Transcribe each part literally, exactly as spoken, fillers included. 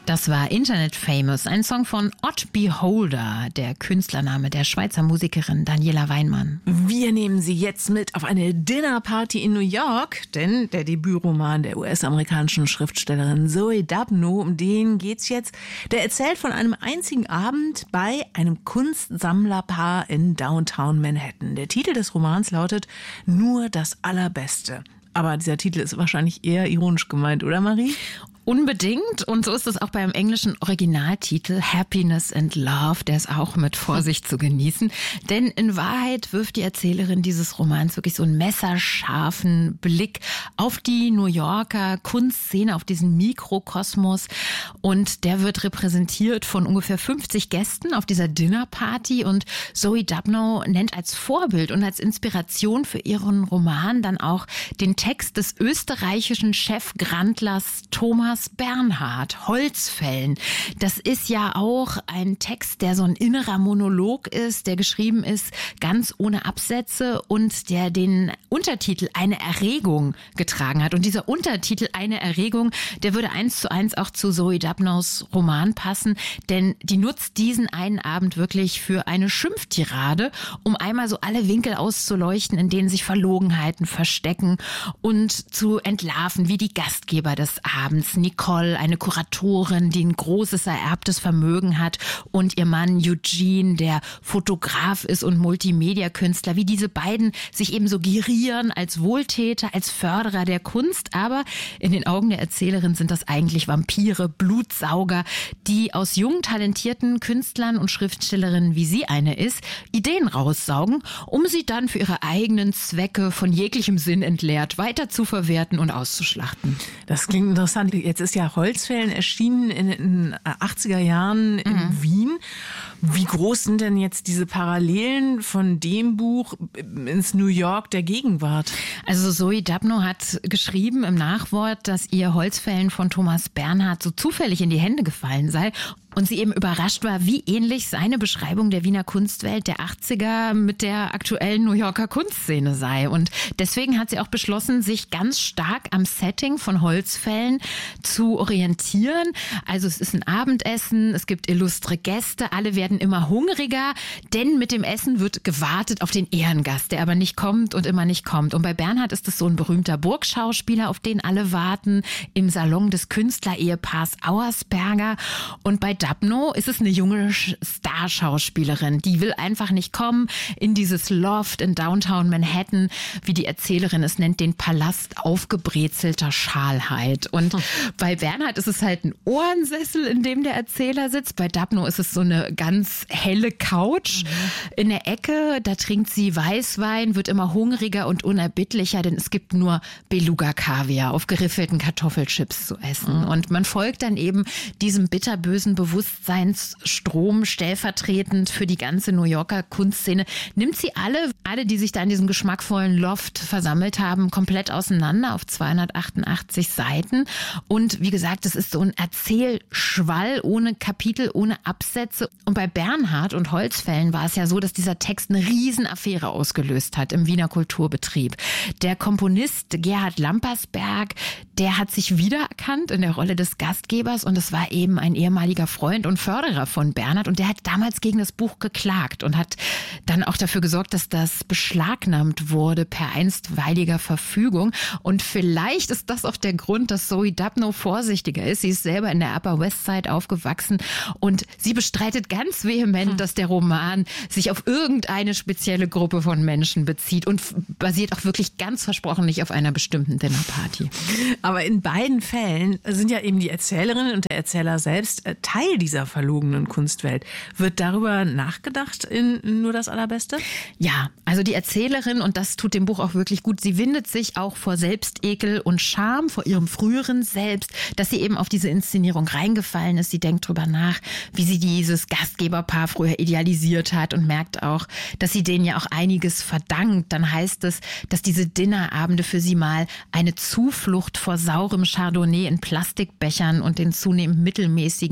Das war Internet Famous, ein Song von Odd Beholder, der Künstlername der Schweizer Musikerin Daniela Weinmann. Wir nehmen Sie jetzt mit auf eine Dinnerparty in New York, denn der Debütroman der U S-amerikanischen Schriftstellerin Zoe Dabno, um den geht's jetzt. Der erzählt von einem einzigen Abend bei einem Kunstsammlerpaar in Downtown Manhattan. Der Titel des Romans lautet Nur das Allerbeste. Aber dieser Titel ist wahrscheinlich eher ironisch gemeint, oder Marie? Unbedingt. Und so ist es auch beim englischen Originaltitel Happiness and Love. Der ist auch mit Vorsicht zu genießen. Denn in Wahrheit wirft die Erzählerin dieses Romans wirklich so einen messerscharfen Blick auf die New Yorker Kunstszene, auf diesen Mikrokosmos. Und der wird repräsentiert von ungefähr fünfzig Gästen auf dieser Dinnerparty. Und Zoe Dabno nennt als Vorbild und als Inspiration für ihren Roman dann auch den Text des österreichischen Chefgrandlers Thomas Bernhard, Holzfällen. Das ist ja auch ein Text, der so ein innerer Monolog ist, der geschrieben ist ganz ohne Absätze und der den Untertitel Eine Erregung getragen hat. Und dieser Untertitel Eine Erregung, der würde eins zu eins auch zu Zoe Dabnos Roman passen, denn die nutzt diesen einen Abend wirklich für eine Schimpftirade, um einmal so alle Winkel auszuleuchten, in denen sich Verlogenheiten verstecken und zu entlarven, wie die Gastgeber des Abends, Nicole, eine Kuratorin, die ein großes ererbtes Vermögen hat, und ihr Mann Eugene, der Fotograf ist und Multimedia-Künstler, wie diese beiden sich eben so gerieren als Wohltäter, als Förderer der Kunst. Aber in den Augen der Erzählerin sind das eigentlich Vampire, Blutsauger, die aus jungen, talentierten Künstlern und Schriftstellerinnen, wie sie eine ist, Ideen raussaugen, um sie dann für ihre eigenen Zwecke von jeglichem Sinn entleert weiter zu verwerten und auszuschlachten. Das klingt interessant. Jetzt ist ja Holzfällen erschienen in den achtziger Jahren in mhm. Wien. Wie groß sind denn jetzt diese Parallelen von dem Buch ins New York der Gegenwart? Also Zoe Dabno hat geschrieben im Nachwort, dass ihr Holzfällen von Thomas Bernhard so zufällig in die Hände gefallen sei und sie eben überrascht war, wie ähnlich seine Beschreibung der Wiener Kunstwelt der achtziger mit der aktuellen New Yorker Kunstszene sei. Und deswegen hat sie auch beschlossen, sich ganz stark am Setting von Holzfällen zu orientieren. Also es ist ein Abendessen, es gibt illustre Gäste, alle werden immer hungriger, denn mit dem Essen wird gewartet auf den Ehrengast, der aber nicht kommt und immer nicht kommt. Und bei Bernhard ist es so ein berühmter Burgschauspieler, auf den alle warten, im Salon des Künstlerehepaars Auersperger. Und bei Dabno ist es eine junge Starschauspielerin, die will einfach nicht kommen in dieses Loft in Downtown Manhattan, wie die Erzählerin es nennt, den Palast aufgebrezelter Schalheit. Und bei Bernhard ist es halt ein Ohrensessel, in dem der Erzähler sitzt. Bei Dabno ist es so eine ganz helle Couch mhm. in der Ecke. Da trinkt sie Weißwein, wird immer hungriger und unerbittlicher, denn es gibt nur Beluga-Kaviar auf geriffelten Kartoffelchips zu essen. Mhm. Und man folgt dann eben diesem bitterbösen Bewusstseinsstrom stellvertretend für die ganze New Yorker Kunstszene. Nimmt sie alle, alle, die sich da in diesem geschmackvollen Loft versammelt haben, komplett auseinander auf zweihundertachtundachtzig Seiten. Und wie gesagt, es ist so ein Erzählschwall ohne Kapitel, ohne Absätze. Und bei Bernhard und Holzfällen war es ja so, dass dieser Text eine Riesenaffäre ausgelöst hat im Wiener Kulturbetrieb. Der Komponist Gerhard Lampersberg, der hat sich wiedererkannt in der Rolle des Gastgebers und es war eben ein ehemaliger Freund und Förderer von Bernhard und der hat damals gegen das Buch geklagt und hat dann auch dafür gesorgt, dass das beschlagnahmt wurde per einstweiliger Verfügung. Und vielleicht ist das auch der Grund, dass Zoe Dabno vorsichtiger ist. Sie ist selber in der Upper West Side aufgewachsen und sie bestreitet ganz vehement, hm. dass der Roman sich auf irgendeine spezielle Gruppe von Menschen bezieht und basiert auch wirklich ganz versprochen nicht auf einer bestimmten Dinnerparty. Aber in beiden Fällen sind ja eben die Erzählerin und der Erzähler selbst Teil dieser verlogenen Kunstwelt. Wird darüber nachgedacht in Nur das Allerbeste? Ja, also die Erzählerin, und das tut dem Buch auch wirklich gut, sie windet sich auch vor Selbstekel und Scham, vor ihrem früheren Selbst, dass sie eben auf diese Inszenierung reingefallen ist. Sie denkt drüber nach, wie sie dieses Gastgeberpaar früher idealisiert hat und merkt auch, dass sie denen ja auch einiges verdankt. Dann heißt es, dass diese Dinnerabende für sie mal eine Zuflucht vor saurem Chardonnay in Plastikbechern und den zunehmend mittelmäßigen Art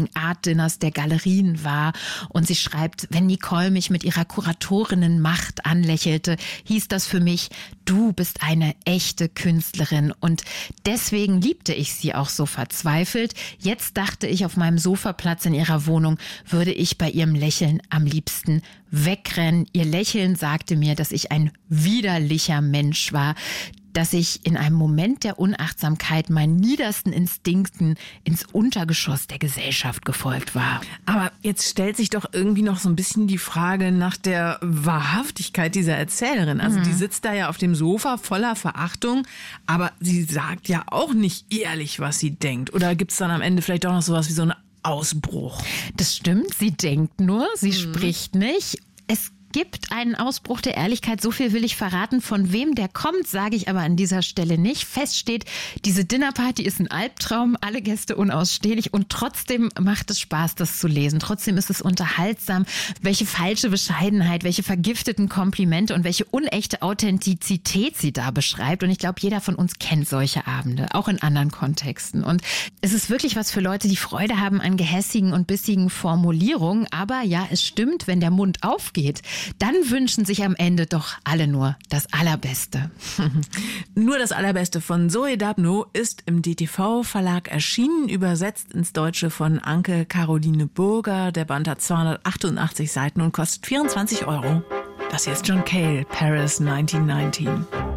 Nachdinners der Galerien war. Und sie schreibt, wenn Nicole mich mit ihrer Kuratorinnenmacht anlächelte, hieß das für mich, du bist eine echte Künstlerin. Und deswegen liebte ich sie auch so verzweifelt. Jetzt dachte ich, auf meinem Sofaplatz in ihrer Wohnung würde ich bei ihrem Lächeln am liebsten wegrennen. Ihr Lächeln sagte mir, dass ich ein widerlicher Mensch war, dass ich in einem Moment der Unachtsamkeit meinen niedersten Instinkten ins Untergeschoss der Gesellschaft gefolgt war. Aber jetzt stellt sich doch irgendwie noch so ein bisschen die Frage nach der Wahrhaftigkeit dieser Erzählerin. Also mhm. die sitzt da ja auf dem Sofa voller Verachtung, aber sie sagt ja auch nicht ehrlich, was sie denkt. Oder gibt es dann am Ende vielleicht auch noch sowas wie so einen Ausbruch? Das stimmt, sie denkt nur, sie mhm. spricht nicht. Es gibt einen Ausbruch der Ehrlichkeit, so viel will ich verraten. Von wem der kommt, sage ich aber an dieser Stelle nicht. Fest steht, diese Dinnerparty ist ein Albtraum, alle Gäste unausstehlich und trotzdem macht es Spaß, das zu lesen. Trotzdem ist es unterhaltsam, welche falsche Bescheidenheit, welche vergifteten Komplimente und welche unechte Authentizität sie da beschreibt. Und ich glaube, jeder von uns kennt solche Abende, auch in anderen Kontexten. Und es ist wirklich was für Leute, die Freude haben an gehässigen und bissigen Formulierungen. Aber ja, es stimmt, wenn der Mund aufgeht, dann wünschen sich am Ende doch alle nur das Allerbeste. Nur das Allerbeste von Zoe Dabno ist im D T V-Verlag erschienen, übersetzt ins Deutsche von Anke Caroline Burger. Der Band hat zweihundertachtundachtzig Seiten und kostet vierundzwanzig Euro. Das hier ist John Cale, Paris neunzehnhundertneunzehn.